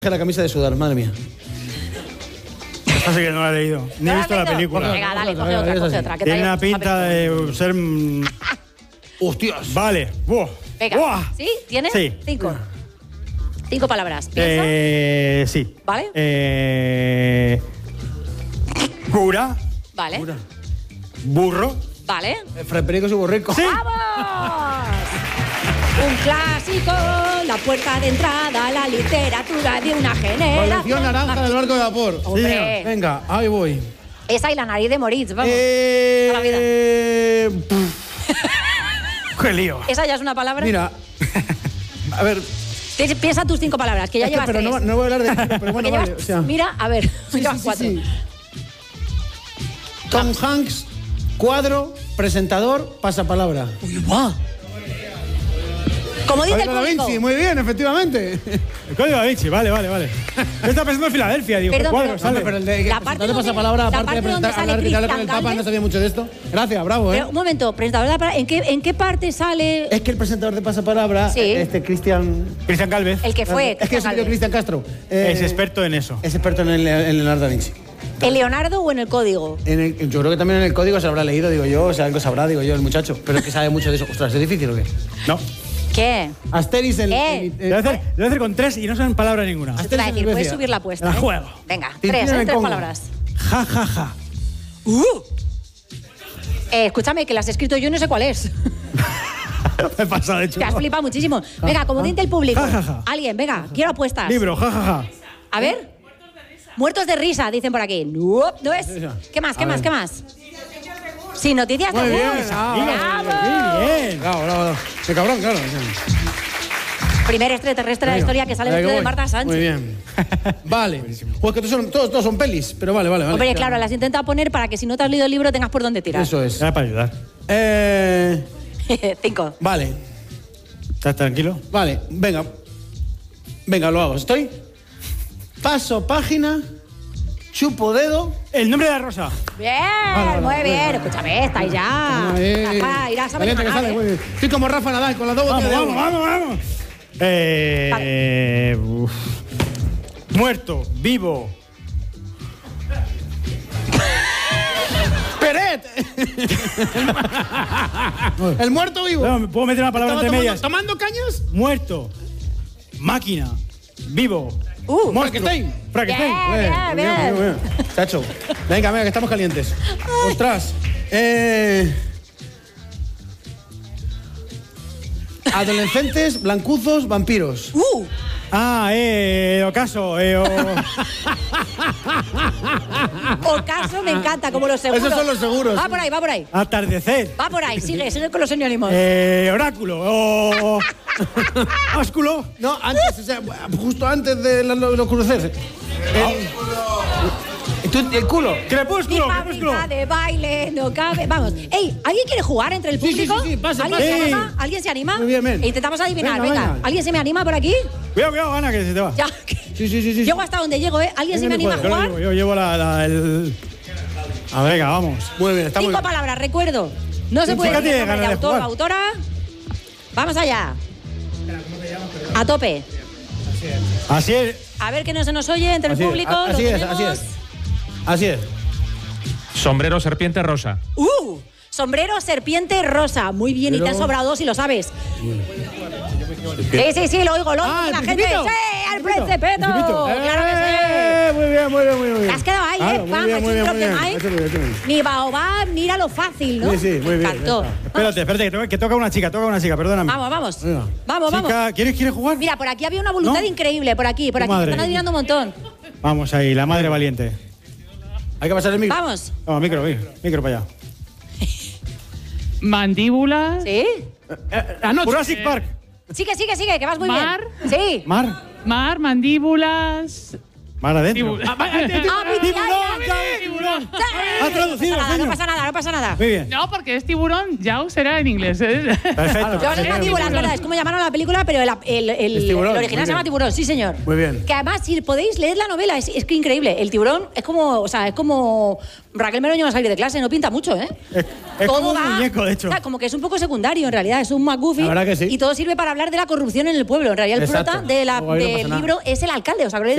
La camisa de sudar, madre mía. Esta sí que no la he leído. Ni he visto la película. Venga, dale, coge otra, coge otra. Tiene una pinta de ser... ¡Hostias! Vale. Buah. Venga. Buah. ¿Sí? ¿Tienes? Sí. 5. 5 palabras. ¿Piensa? Sí. ¿Vale? Cura. Vale. Cura. Burro. Vale. Fray Pericos y Borrico. Sí. ¡Vamos! Un clásico, la puerta de entrada a la literatura de una generación. Colección naranja del barco de vapor. Hombre. Venga, ahí voy. Esa y la nariz de Moritz, vamos. Toda la vida. ¡Qué lío! ¿Esa ya es una palabra? Mira. A ver. Piensa tus 5 palabras, que ya es que, llevas pero 3. no voy a hablar de... Pero bueno, Que vale. llevas- O sea, Mira, a ver, sí, llevas sí, 4. sí. Tom Hanks, cuadro, presentador, pasapalabra. Como dice el Código Da público. Vinci, muy bien, efectivamente. El código Da Vinci, vale. Yo estaba pensando en Filadelfia, digo, Perdón, cuadro, pero- sale. Pero el de La parte presentador de donde- pasapalabra, la aparte parte de donde presentar, sale hablar con el Cristian Papa, Galvez. no sabía mucho de esto. Gracias, bravo, Pero, un momento, presentador de la palabra, ¿en qué parte sale Es que el presentador de pasapalabra, Sí. Cristian... Cristian Galvez el que fue? Es que es Cristian Galvez? Cristian Castro. es experto en eso. Es experto en Leonardo da Vinci. ¿En Leonardo o en el código? Yo creo que también en el código se habrá leído, digo yo, o sea, algo sabrá, digo yo, el muchacho. Pero es que sabe mucho de eso. Ostras, ¿es difícil o qué? No. ¿Qué? Asteris en... Debe hacer con 3 y no son palabra ninguna. Te iba a decir, Grecia. puedes subir la apuesta. La ¿eh? juego. Venga, Tintín 3, en el 3 Congo. palabras. Ja, ja, ja. Escúchame, que la has escrito yo y no sé cuál es. Me he pasado de hecho. Te has flipado muchísimo. Venga, como dice el público. Ja, ja, ja. Alguien, venga, quiero apuestas. Libro, ja, ja, ja. A ver. Muertos de risa, dicen por aquí. No es. ¿Qué más? ¿Qué más? ¿Qué más? Sí, noticias de Muy bien. ¡Bravo! Muy bien. Bravo. Qué cabrón, claro. Primer extraterrestre de la historia que sale Ahí vestido de voy. Marta Sánchez. Muy bien. Vale. Pues que todos son pelis, pero vale. Hombre, claro, las intenta poner para que si no te has leído el libro tengas por dónde tirar. Eso es. Era para ayudar. 5. Vale. ¿Estás tranquilo? Vale, venga, lo hago. ¿Estoy? Paso página, chupo dedo. El nombre de la rosa. Bien, Vale, muy vale, bien. vale. Escúchame, está ahí ya. Rafa, irás a ver Valiente que sale, muy bien. Estoy como Rafa Nadal con las dos botellas de agua. Vamos. Muerto, vivo. ¡Peret! El muerto vivo. No, ¿me puedo meter una palabra ¿Estaba entre medias? tomando cañas? Muerto. Máquina. Vivo. Frankenstein. Frankenstein. Bien. Muy bien. Chacho. Venga, que estamos calientes. Ostras. Adolescentes, blancuzos, vampiros. Ocaso. Ocaso me encanta, como los seguros. Esos son los seguros. Va por ahí. Atardecer. Va por ahí, sigue con los sinónimos. Oráculo. Ósculo. No, antes, o sea, justo antes de los cruces. El culo. Mi Crepúsculo. fábrica de baile no cabe. Vamos. Ey, ¿alguien quiere jugar entre el Sí, público? sí, pasa. ¿Alguien se Sí. anima? ¿Alguien se anima? Muy bien. E intentamos adivinar, Venga, venga. venga. ¿Alguien se me anima por aquí? Cuidado, Ana, que se te va. Ya. Sí. Llego hasta donde llego, ¿eh? ¿Alguien se me anima a Yo lo jugar? llevo, yo llevo el... A ver, venga, vamos. Muy bien, está muy 5 bien. palabras, recuerdo. No se puede Fíjate, decir nombre de ganas de autor o jugar. autora. Vamos allá. A tope. Así es. A ver que no se nos oye entre el Así es, público. así lo es, tenemos. Así es. Sombrero serpiente rosa. Sombrero serpiente rosa. Muy bien, y te han sobrado 2 si lo sabes. Sí, lo oigo, Ah, la el gente. Principito. ¡Sí, al Principito! Claro que sí. Muy bien. Te has quedado ahí, Claro, Pam, muy aquí bien. drop the mic. Hecho muy bien. Mi baobab, mira lo fácil, ¿no? Sí, muy bien, Me encantó. ya Espérate, que toca una chica, perdóname. Vamos. Venga. Vamos. Chica, ¿quieres jugar? Mira, por aquí había una voluntad ¿No? increíble, por aquí. Madre. Me están adivinando un montón. Vamos ahí, la madre valiente. Hay que pasar el micro. Vamos. Vamos, micro para allá. Mandíbulas. ¿Sí? Jurassic Park. Sigue, que vas muy Mar. bien. Sí. Mar. Mandíbulas. Mar adentro. Tiburón. ¡Tiburón! Ha traducido, No señor. pasa nada. Muy bien. No, porque es tiburón, ya será en inglés. Perfecto. Yo sé mandíbulas, es verdad, es como llamaron a la película, pero el tiburón, original muy se llama bien. Tiburón, sí, señor. Muy bien. Que además, si podéis leer la novela, es que increíble. El tiburón es como Raquel Meroño va a salir de clase, no pinta mucho, ¿eh? Es Todo como un va- muñeco, de hecho. O sea, como que es un poco secundario, en realidad, es un McGuffin. La verdad que sí. Y todo sirve para hablar de la corrupción en el pueblo. En realidad, el Exacto. prota Luego ahí no pasa del nada. libro es el alcalde, ¿os acordáis?